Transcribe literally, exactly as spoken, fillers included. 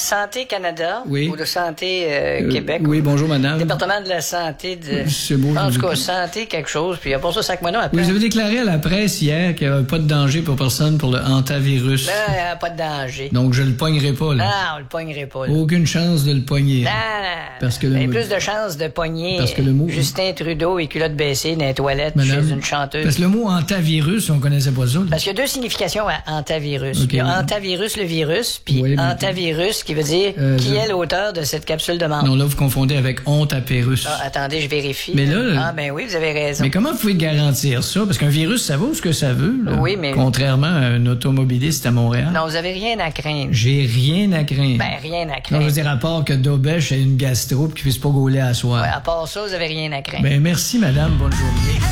Santé Canada Oui. ou de Santé euh, Québec. Euh, oui, bonjour, madame. Département de la santé de... C'est beau. En je tout vous cas, dis. santé quelque chose, puis après ça, sac mono après. Vous avez déclaré à la presse hier qu'il n'y avait pas de danger pour personne pour le hantavirus. Là, il n'y a pas de danger. Donc, je le pognerai pas, là. Non, on le pognerait pas, là. Aucune chance de le pogner. Non, non. Parce que le Il y a mot- plus de chances de pogner Parce que le mot- Justin Trudeau et culotte baissée dans les toilettes Madame, chez une chanteuse. Parce que le mot hantavirus, on connaissait pas ça, là. Parce qu'il y a deux significations à hantavirus. Ok. Il y a hantavirus, le virus, puis Oui, mais- hantavirus, qui veut dire Euh, qui je- est l'auteur de cette capsule de menthe. Non, là, vous confondez avec honte à Pérus. Ah, attendez, je vérifie. Mais là- Ah, ben oui, vous avez raison. Mais comment vous pouvez garantir ça? Parce qu'un virus, ça vaut ce que ça veut, là. Oui, mais- Contrairement à un automobiliste à Montréal. Non, vous avez rien à craindre. J'ai rien à craindre. Ben, rien à Non, je craindre. veux dire, à part que Dobèche ait une gastro pis qu'il puisse pas gauler à soir. Ouais, à part ça, vous avez rien à craindre. Ben, merci, madame. Bonne journée.